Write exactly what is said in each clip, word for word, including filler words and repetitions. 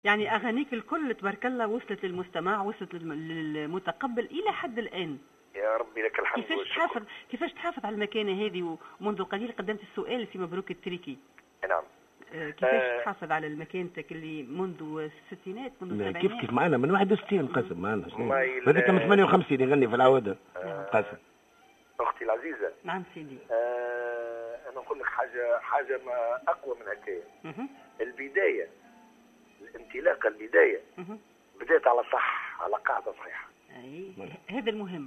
يعني اغانيك الكل تبارك الله وصلت للمستمع، وصلت للم- للمتقبل الى حد الان. يا ربي لك الحمد كيفاش والشكر. تحافظ كيفاش تحافظ على المكانه هذه؟ ومنذ قليل قدمت السؤال في مبروك التريكي. نعم. آه، كيفاش آه تحافظ على مكانتك اللي منذ الستينات، منذ لا، السبعينات؟ كيف كيف معنا من واحد وستين قسم معنا ما يل- هذاك من ثمانية وخمسين يغني في العوده آه قاسم. اختي العزيزه. نعم سيدي. آه انا نقول لك حاجه حاجه ما اقوى من هكايا. مهم. البدايه، الانطلاقه، البدايه مهم. بدات على صح، على قاعده صحيحه. اي هذا المهم.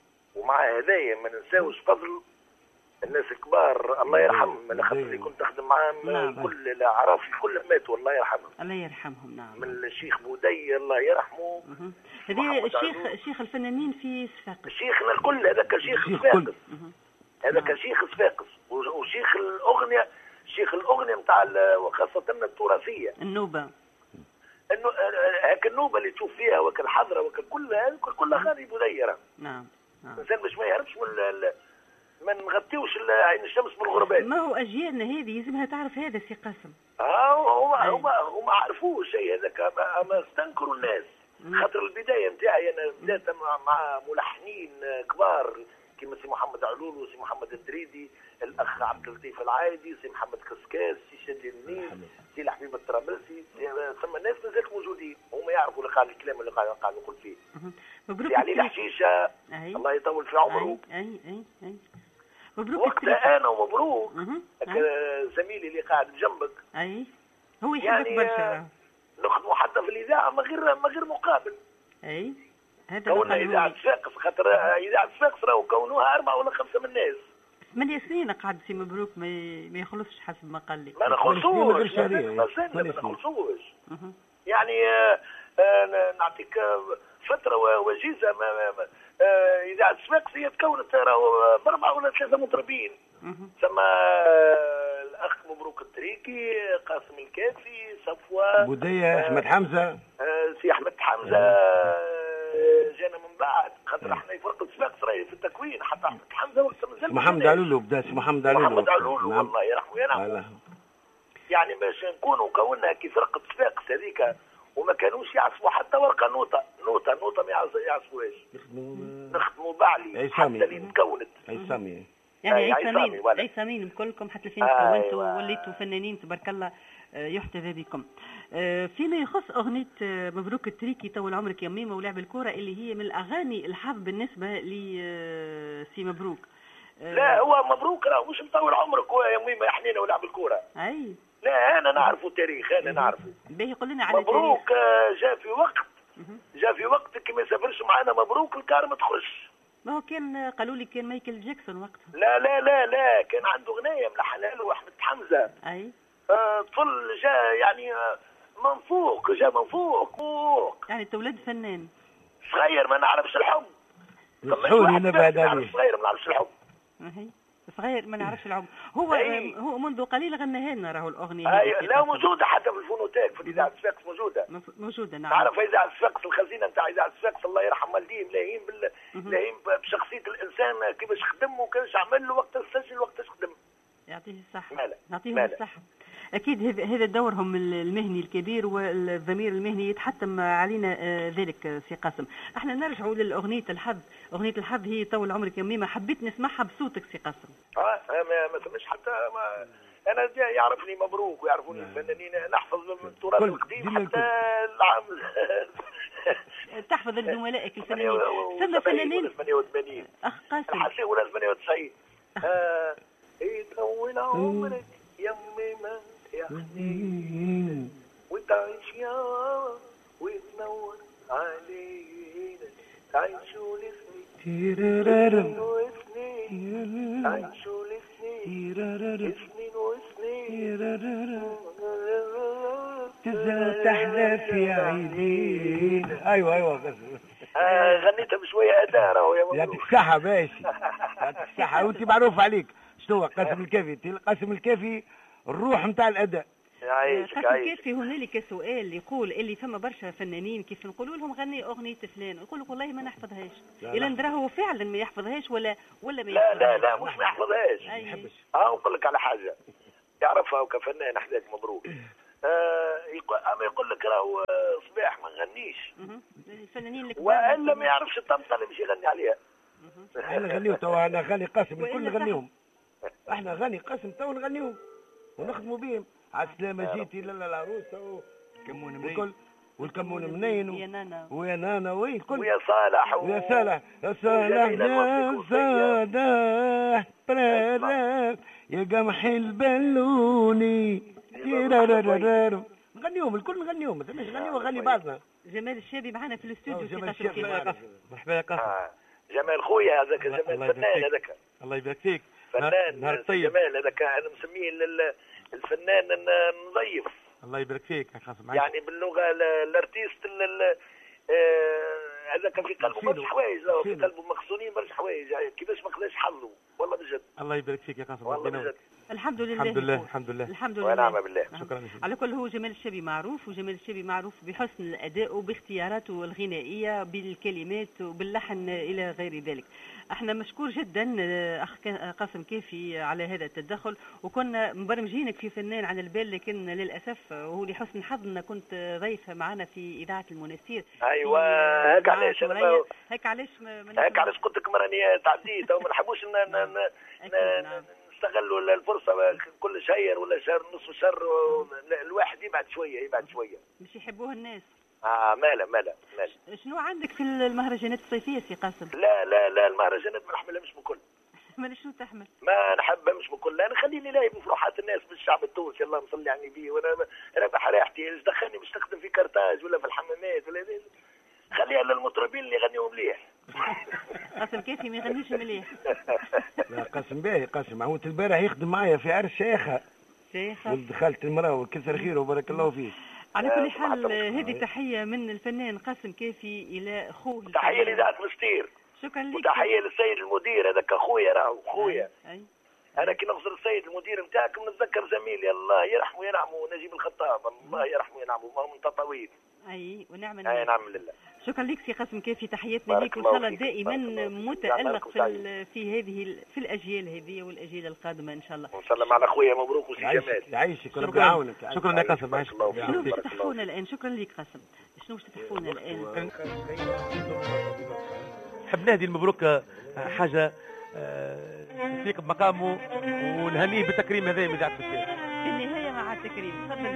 ومع هدايا ما ننساوش فضل الناس الكبار الله يرحمهم. انا خاطر اللي كنت نخدم معاهم نعم. كل الاعراف كلهم ماتوا الله يرحمهم. الله يرحمهم. نعم. من الشيخ بودي الله يرحمه. مهم. هذه الشيخ شيخ الفنانين في صفاقس. شيخنا الكل هذاك شيخ الشيخ صفاقس. كل. مهم. هذاك نعم. شيخ صفاقس وشيخ الاغنيه، شيخ الاغنيه نتاع وخاصه التراثيه. النوبه. انه هاك النوبه اللي تشوف فيها وك الحضره وك كلها كلها اغاني بوديره. نعم. نعم. الانسان باش ما يهربش من ال- ما نغطيوش ال- عين الشمس بالغربال. ما هو اجيالنا هذه يلزمها تعرف هذا سي قاسم. اه هما أي. هما هما عرفوه شيء هذاك، اما أما استنكروا الناس. مم. خاطر البدايه نتاعي انا بدات مع, مع ملحنين كبار كيما سي محمد علول وسي محمد الدريدي، الاخ عبد اللطيف العايدي، سي محمد كسكاس، سي شادي النيل، سي الحبيب الطرابلسي. ثم ناس مازال موجودين هما يعرفوا اللي قال الكلام اللي قاعد قاعد نقول فيه. مهم. مبروك سي علي التريكي. الحشيشه أي. الله يطول في عمره. اي اي اي, أي. مبروك التريكي. وقتها انا ومبروك مهم. هك أي. زميلي اللي قاعد بجنبك اي هو يحبك يعني برشا. نخدموا حتى في الاذاعه من غير من غير مقابل. اي هذا كوننا اللي اذاعه صفاقس، خاطر اذاعه صفاقس راهو كونوها اربعه ولا خمسه من الناس. ثمانية سنين قعد سي مبروك ما ما يخلصش حسب ما قال لي. ما ثمان سنين من غير نخلصوش شهرية، ما ثمان ما سنين. نخلصوش مهم. يعني آه، آه، نعطيك آه، فتره و- وجيزه. ما- ما- ما- آه، اذاعه صفاقس هي تكونت راهو باربعه ولا ثلاثه مطربين. مهم. ثم آه، الاخ مبروك التريكي، قاسم الكافي، صفوه بودية، احمد حمزه. آه، سي احمد حمزه آه، جانا من بعد. خاطر احنا فرقه صفاقس راهي في التكوين حتى احمد حمزه وقت مازال محمد علولو بدا سي محمد علولو. محمد علول نعم. والله يرحمه ينعم. على. يعني باش نكونوا كوننا كي فرقه صفاقس هذيك وما كانوش يعصفوا حتى ورقه نوطه نوطه نوطه ما يعص- يعصفوهاش. نخدموا بعلي أي حتى سامي. اللي تكونت. اي سامي. يعني أي عيسى عصامي مين ولا. عيسى مين كلكم حتى فين أيوة. تكونتوا ووليتوا فنانين تبارك الله. آه، يحتذى بكم. آه، فيما يخص اغنيه آه، مبروك التريكي طول عمرك يا ميمه ولعب الكوره اللي هي من الاغاني الحظ بالنسبه لسي مبروك. آه، لا هو مبروك راه مش مطول عمرك هو يا ميمه يا حنينه ولعب الكوره. اي لا انا نعرفوا تاريخ، انا نعرفه. باهي قول لنا على مبروك آه، جاء في وقت مهم. جاء في وقت كي ما يسافرش معنا مبروك الكار ما تخش. ما هو كان قالوا لي كان مايكل جاكسون وقتها. لا لا لا لا كان عنده غنايه ملحنها له احمد حمزه. اي آه، طفل جاء يعني آه، من فوق، جاء من فوق فوق يعني تولد فنان. صغير ما نعرفش الحب. يصحوني نبعد عليه. عليه. صغير ما نعرفش الحب. اهي صغير ما نعرفش العمر. هو أي. هو منذ قليل غناها لنا راهو الاغنيه هاي هذه. لا موجوده حتى في الفونوتيك في اذاعه صفاقس موجوده. مف- موجوده نعم. تعرف اذاعه صفاقس الخزينه نتاع اذاعه صفاقس الله يرحم والديه ملاهين بال ملاهين بشخصيه الانسان كيفاش خدم وكيفاش عمل له وقت السجن وقتاش خدم. يعطيه الصحه. ماله. يعطيهم ماله. الصحه. اكيد هذا- هذا دورهم المهني الكبير والضمير المهني يتحتم علينا آه، ذلك آه، سي قاسم. احنا نرجعوا للاغنيه الحظ. اغنيه الحظ هي طول عمرك يا ميمه، حبيت نسمعها بصوتك سي قاسم. اه ما ما فماش حتى ما انا جا- يعرفني مبروك ويعرفوني الفنانين نحفظ من التراث كل- القديم جيل حتى العام تحفظ زملائك الفنانين. ثم فنانين ثمانية وثمانين اخ قاسم. الحسين ولا ثمانية وتسعين. آه، يطول عمرك يا ميمة يا حنين وتعيش يا وتنور علينا تعيشوا لسنين سنين وسنين تعيشوا لسنين سنين وسنين تزهى تحلى في عينين. ايوه ايوه قاسم. آه، غنيتها بشويه اداء راهو يا يعطيك مبروك. الصحة باشي. يعطيك الصحة وانت معروف عليك شنو قاسم الكافي. انت قاسم الكافي الروح نتاع الاداء. يعيشك قاسم يعيشك. كيف هنالك سؤال يقول اللي فما برشا فنانين كيف نقولوا لهم غني اغنيه فلان يقول لك والله ما نحفظهاش. لا، الى لا. ندراه هو فعلا ما يحفظهاش ولا ولا ما لا يحفظهاش. لا لا مش ما يحفظهاش. أي. يحبش. اه نقول لك على حاجه يعرفها كفنان حداك مبروك. آه يقول اما يقول لك راهو صباح ما نغنيش. الفنانين الكبار والا ما يعرفش الطنطا اللي باش يغني عليها. احنا نغنيو توا، انا غني قاسم الكل نغنيهم. احنا غني قاسم توا نغنيهم ونخدموا بهم. على السلامه جيتي لالا العروسه كمون منين والكل والكمون منين ويا نانا ويا نانا وي الكل ويا صالح و... ويا صالح يا صالح يا صالح برارار يا قمح البلوني تيرارارار نغنيهم الكل نغنيهم، مش نغنيهم نغني بعضنا. جمال الشابي معنا في الاستوديو. جمال الشابي مرحبا يا قاسم. آه. جمال خويا هذاك، جمال فنان هذاك، الله يبارك فيك. فنان نهار طيب. جمال هذاك انا مسميه الفنان النظيف. الله يبارك فيك يا قاسم. يعني باللغه الارتيست هذاك في قلبه برشا حوايج، في قلبه مخزونين برشا حوايج، يعني كيفاش ما خلاش حظه والله بجد. الله يبارك فيك يا قاسم. والله بجد. الحمد لله الحمد لله الحمد لله الحمد لله ونعم بالله. شكرا. على كل هو جمال الشابي معروف، وجمال الشابي معروف بحسن الاداء وباختياراته الغنائيه بالكلمات وباللحن الى غير ذلك. احنا مشكور جدا اخ قاسم كافي على هذا التدخل، وكنا مبرمجينك في فنان على البال، لكن للاسف وهو لحسن حظنا كنت ضيفه معنا في اذاعه المنستير. ايوه هيك علاش انا هيك علاش هيك علاش قلت لكم راني تعديت وما نحبوش نستغلوا الفرصه كل شهر ولا شهر نصف شهر، الواحد يبعد شويه يبعد شويه مش يحبوها الناس. اه مالا مالا مالا. شنو عندك في المهرجانات الصيفيه سي قاسم؟ لا لا لا المهرجانات ما نحملهمش بكل. ما شنو تحمل؟ ما نحبهمش بكل، انا خليني لاهي بفروحات الناس بالشعب التونسي، اللهم صل على النبي، وانا رابح راحتي، ايش دخلني باش نخدم في كرتاج ولا في الحمامات ولا خليها للمطربين اللي يغنيوا مليح. قاسم كافي ما يغنيش مليح. لا قاسم باهي، قاسم عودت البارح يخدم معايا في عرس شيخه. شيخه. ولد خالتي المراه وكثر خيره وبارك الله فيك. على كل حال هذه تحيه من الفنان قاسم كافي الى اخوه. تحيه لإذاعة مستير. شكرا لك. وتحيه للسيد المدير هذاك اخويا راهو خويا. اي انا كي نغزر السيد المدير نتاعكم نتذكر زميلي الله يرحمه ينعمه نجيب الخطاب، الله يرحمه ينعمه، ما هو من تطاويل. اي ونعم اي نعم لله. شكرا لك سي قاسم كافي، تحياتنا لك، وان شاء الله دائما متالق في في هذه في الاجيال هذه والاجيال القادمه ان شاء الله. ونسلم على اخويا مبروك وسي جمال. يعيشك وربي يعاونك. شكرا يا قاسم. شنو باش تحفونا الان؟ شكرا لك قاسم. شنو باش تحفونا الان؟ نحب نهدي المبروك حاجه تليق بمقامه ونهنيه بالتكريم هذا من إذاعة المستير. في النهايه مع التكريم.